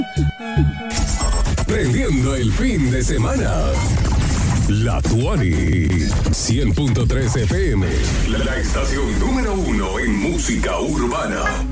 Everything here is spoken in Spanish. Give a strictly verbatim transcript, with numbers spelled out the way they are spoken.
Prendiendo el fin de semana. La Tuani, cien punto tres F M, la estación número uno en música urbana.